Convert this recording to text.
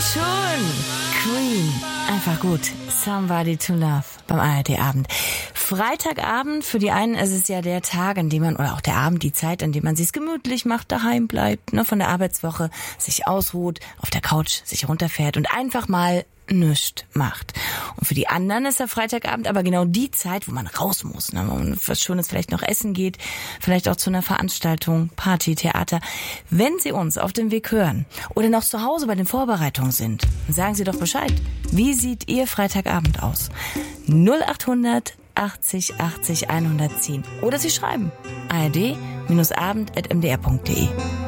schön. Queen. Einfach gut. Somebody to Love beim ARD-Abend. Freitagabend, für die einen ist es ja der Tag, an dem man, oder auch der Abend, die Zeit, an dem man sich's gemütlich macht, daheim bleibt, ne, von der Arbeitswoche, sich ausruht, auf der Couch sich runterfährt und einfach mal nichts macht. Und für die anderen ist der Freitagabend aber genau die Zeit, wo man raus muss, ne, wo man was Schönes vielleicht noch essen geht, vielleicht auch zu einer Veranstaltung, Party, Theater. Wenn Sie uns auf dem Weg hören oder noch zu Hause bei den Vorbereitungen sind, sagen Sie doch Bescheid. Wie sieht Ihr Freitagabend aus? 0800 80 80 110. Oder Sie schreiben ard-abend@mdr.de.